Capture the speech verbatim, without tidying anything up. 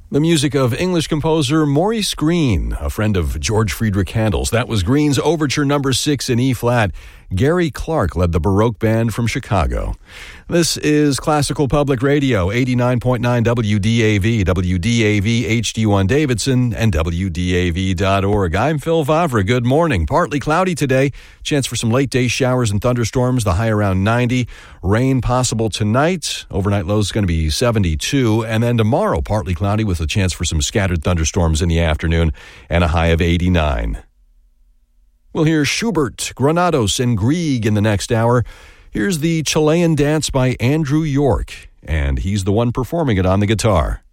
The music of English composer Maurice Green, a friend of George Friedrich Handel's. That was Green's Overture Number six in E-flat. Gary Clark led the Baroque Band from Chicago. This is Classical Public Radio, eighty-nine point nine W D A V, W D A V H D one Davidson, and W D A V dot org. I'm Phil Vavra. Good morning. Partly cloudy today. Chance for some late-day showers and thunderstorms, the high around ninety. Rain possible tonight. Overnight low is going to be seventy-two. And then tomorrow, partly cloudy with a chance for some scattered thunderstorms in the afternoon and a high of eighty-nine. We'll hear Schubert, Granados, and Grieg in the next hour. Here's the Chilean Dance by Andrew York, and he's the one performing it on the guitar.